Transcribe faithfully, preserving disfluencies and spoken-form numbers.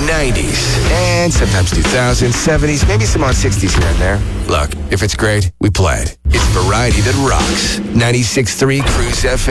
nineties, and sometimes two thousands, seventies, maybe some odd sixties here and there. Look, if it's great, we play it. It's variety that rocks. ninety-six point three Cruise F M.